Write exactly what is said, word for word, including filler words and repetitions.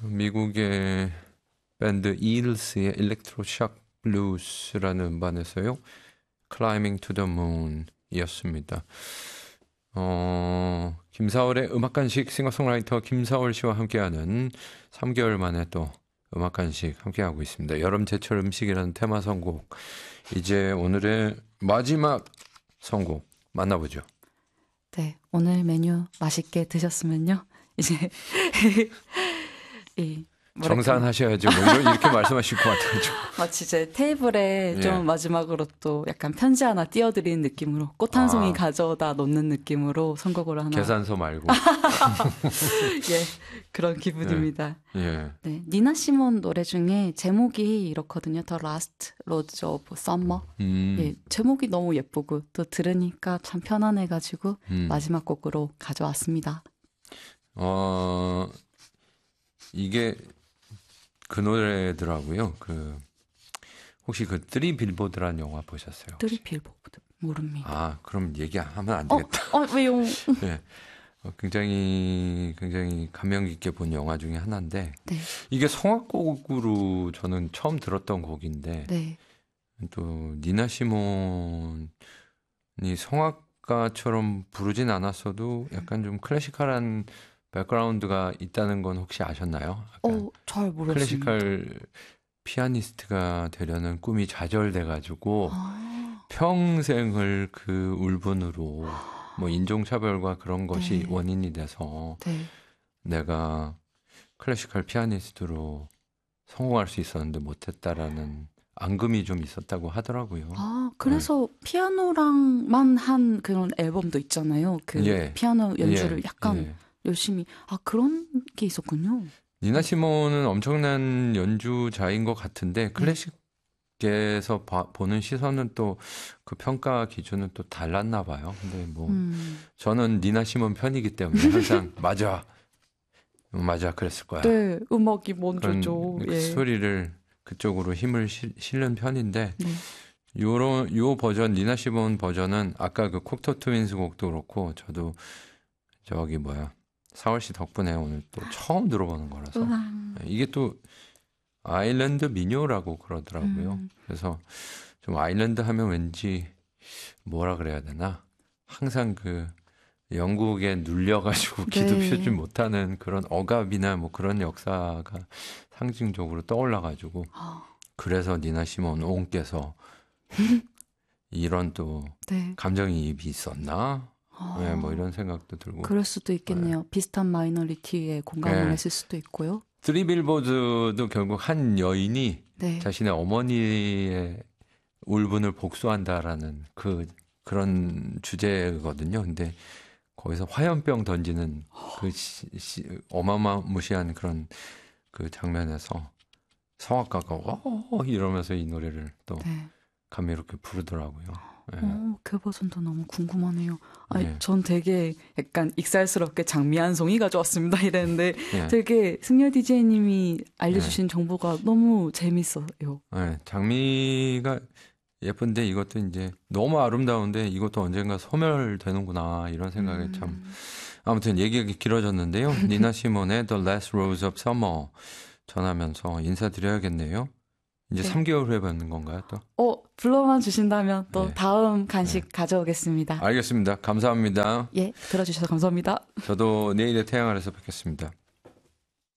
미국의 밴드 이글스의 일렉트로샥 블루스라는 음반에서요. Climbing to the Moon 이었습니다. 어, 김사월의 음악간식 싱어송라이터 김사월 씨와 함께하는 삼 개월 만에 또 음악간식 함께하고 있습니다. 여름 제철 음식이라는 테마 선곡. 이제 오늘의 마지막 선곡 만나보죠. 네, 오늘 메뉴 맛있게 드셨으면요. 이제 이 정산하셔야죠. 뭐 이런, 이렇게 말씀하실 것 같아요. 마치 제 테이블에 예. 좀 마지막으로 또 약간 편지 하나 띄워드리는 느낌으로 꽃 한 송이 아. 가져다 놓는 느낌으로 선곡을 하나. 계산서 말고. 예, 그런 기분입니다. 예. 네, 니나 시몬 노래 중에 제목이 이렇거든요. The Last Rose of Summer. 음. 예, 제목이 너무 예쁘고 또 들으니까 참 편안해가지고 음. 마지막 곡으로 가져왔습니다. 어, 이게 그 노래더라고요. 그 혹시 그 쓰리 빌보드라는 영화 보셨어요? 쓰리 빌보드 모릅니다. 아, 그럼 얘기하면 안 어, 되겠다. 어, 왜요? 네. 어, 굉장히 굉장히 감명 깊게 본 영화 중에 하나인데 네, 이게 성악곡으로 저는 처음 들었던 곡인데 네, 또 니나 시몬이 성악가처럼 부르진 않았어도 약간 좀 클래시컬한 백그라운드가 있다는 건 혹시 아셨나요? 약간 어, 잘 모르겠습니다. 클래시컬 피아니스트가 되려는 꿈이 좌절돼가지고 아, 평생을 그 울분으로 뭐 인종차별과 그런 것이 네. 원인이 돼서 네, 내가 클래시컬 피아니스트로 성공할 수 있었는데 못했다라는 앙금이 좀 있었다고 하더라고요. 아, 그래서 피아노랑만 한 그런 앨범도 있잖아요. 그 예. 피아노 연주를 예, 약간 예. 열심히. 아, 그런 게 있었군요. 니나 시몬은 엄청난 연주자인 것 같은데 클래식에서 봐- 보는 시선은 또 그 평가 기준은 또 달랐나 봐요. 근데 뭐 음, 저는 니나 시몬 편이기 때문에 항상 맞아, 음, 맞아 그랬을 거야. 네, 음악이 그런 먼저죠. 그 예. 스토리를 그쪽으로 힘을 실- 실는 편인데 네, 요런 요 버전 니나 시몬 버전은 아까 그 콕토 트윈스 곡도 그렇고 저도 저기 뭐야 사월 씨 덕분에 오늘 또 처음 들어보는 거라서 우와. 이게 또 아일랜드 민요라고 그러더라고요. 음, 그래서 좀 아일랜드 하면 왠지 뭐라 그래야 되나 항상 그 영국에 눌려가지고 기도 네. 표지 못하는 그런 억압이나 뭐 그런 역사가 상징적으로 떠올라가지고 아, 그래서 니나 시몬 옹께서 이런 또 네. 감정이입이 있었나? 아, 네, 뭐 이런 생각도 들고. 그럴 수도 있겠네요. 비슷한 마이너리티에 공감을 네. 했을 수도 있고요. 쓰리 빌보드도 결국 한 여인이 네. 자신의 어머니의 울분을 복수한다라는 그 그런 주제거든요. 근데 거기서 화염병 던지는 그 시, 시, 어마무시한 그런 그 장면에서 성악가가 어 이러면서 이 노래를 또 네. 감미롭게 부르더라고요. 예. 어, 그 버전도 너무 궁금하네요. 아니, 예. 전 되게 약간 익살스럽게 장미 한 송이 가져왔습니다 이랬는데 예. 되게 승려 디제이님이 알려주신 정보가 너무 재밌어요. 예, 장미가 예쁜데 이것도 이제 너무 아름다운데 이것도 언젠가 소멸되는구나 이런 생각에 참 음, 아무튼 얘기가 길어졌는데요. 니나 시몬의 The Last Rose of Summer 전하면서 인사드려야겠네요. 이제 네. 삼 개월 후에 뵙는 건가요 또? 어, 불러만 주신다면 또 네. 다음 간식 가져오겠습니다. 알겠습니다. 감사합니다. 예, 들어주셔서 감사합니다. 저도 내일의 태양 아래서 뵙겠습니다.